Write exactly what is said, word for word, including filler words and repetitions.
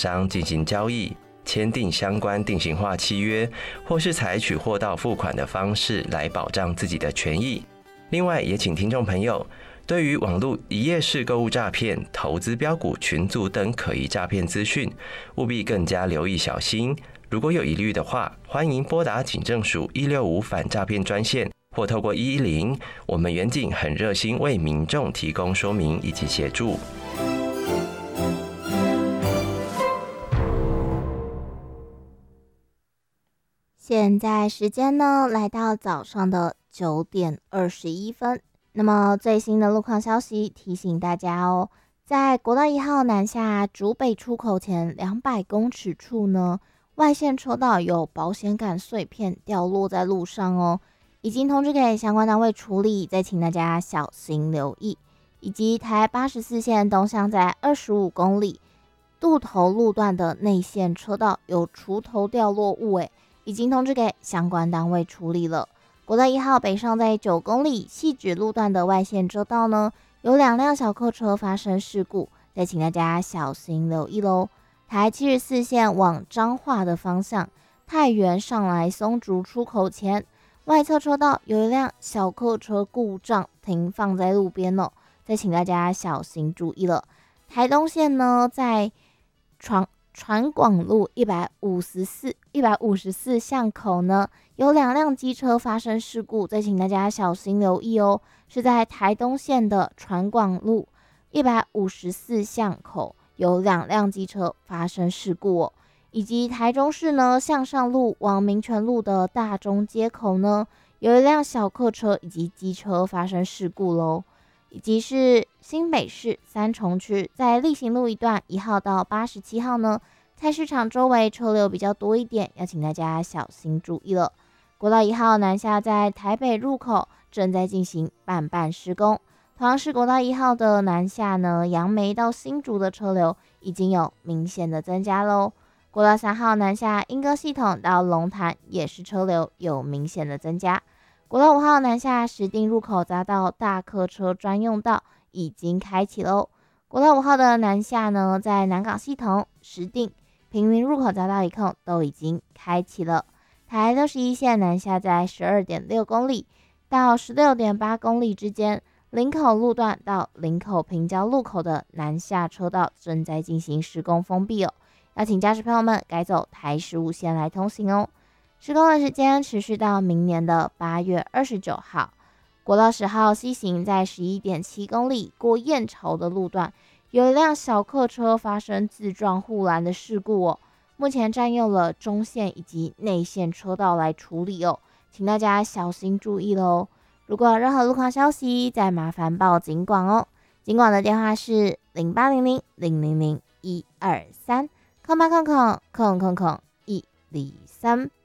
商进行交易，签订相关定型化契约，或是采取货到付款的方式来保障自己的权益。另外，也请听众朋友对于网络一页式购物诈骗、投资标股群组等可疑诈骗资讯，务必更加留意小心。如果有疑虑的话，欢迎拨打警政署一六五反诈骗专线，或透过一一零，我们远警很热心为民众提供说明以及协助。 现在时间呢，来到早上的九点二十一分。那么最新的路况消息提醒大家哦，在国道一号南下竹北出口前两百公尺处呢，外线车道有保险杆碎片掉落在路上哦，已经通知给相关单位处理，再请大家小心留意。以及台八十四线东向在二十五公里渡头路段的内线车道有锄头掉落物，诶，已经通知给相关单位处理了。国道一号北上在九公里汐止路段的外线车道呢，有两辆小客车发生事故，再请大家小心留意喽。台七十四线往彰化的方向，太原上来松竹出口前，外侧车道有一辆小客车故障停放在路边哦，再请大家小心注意了。台东线呢，在传传广路一百五十四、一百五十四巷口呢，有两辆机车发生事故，再请大家小心留意哦。是在台东线的传广路一百五十四巷口有两辆机车发生事故哦。以及台中市呢，向上路往民权路的大中街口呢，有一辆小客车以及机车发生事故喽。以及是新北市三重区在力行路一段一号到八十七号呢，菜市场周围车流比较多一点，要请大家小心注意了。国道一号南下在台北入口正在进行半半施工，同样是国道一号的南下呢，杨梅到新竹的车流已经有明显的增加喽。国道三号南下莺歌系统到龙潭也是车流有明显的增加。国道五号南下石碇入口匝道大客车专用道已经开启喽。国道五号的南下呢，在南港系统、石碇、平云入口匝道一控都已经开启了。台六十一线南下在 十二点六公里到 十六点八公里之间，林口路段到林口平交路口的南下车道正在进行施工封闭哦，要请驾驶朋友们改走台十五线来通行哦。施工的时间持续到明年的八月二十九号。国道十号西行在 十一点七公里过燕巢的路段，有一辆小客车发生自撞护栏的事故哦，目前占用了中线以及内线车道来处理哦，请大家小心注意喽。如果有任何路况消息，再麻烦报警广哦。警广的电话是零八零零零零零一二三，空八空空空空空一二三。